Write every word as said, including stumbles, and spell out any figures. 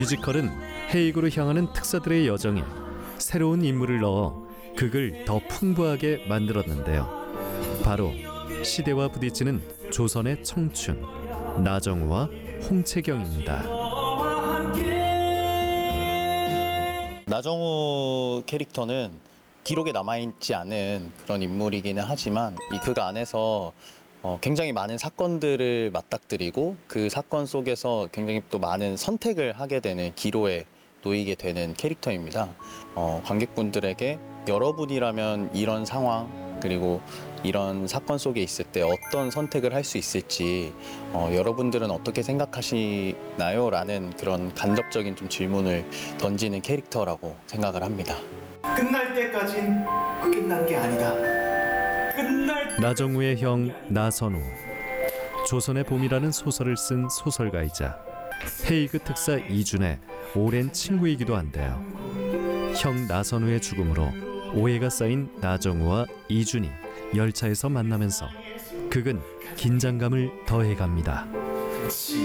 뮤지컬은 헤이그로 향하는 특사들의 여정에 새로운 인물을 넣어 극을 더 풍부하게 만들었는데요. 바로 시대와 부딪히는 조선의 청춘, 나정우와 홍채경입니다. 나정우 캐릭터는 기록에 남아있지 않은 그런 인물이기는 하지만 이 극 안에서 어, 굉장히 많은 사건들을 맞닥뜨리고 그 사건 속에서 굉장히 또 많은 선택을 하게 되는 기로에 놓이게 되는 캐릭터입니다. 어, 관객분들에게 여러분이라면 이런 상황 그리고 이런 사건 속에 있을 때 어떤 선택을 할 수 있을지 어, 여러분들은 어떻게 생각하시나요? 라는 그런 간접적인 좀 질문을 던지는 캐릭터라고 생각을 합니다. 끝날 때까진 끝난 게 아니다. 끝날 나정우의 형 나선우, 조선의 봄이라는 소설을 쓴 소설가이자 헤이그 특사 이준의 오랜 친구이기도 한데요. 형 나선우의 죽음으로 오해가 쌓인 나정우와 이준이 열차에서 만나면서 극은 긴장감을 더해갑니다.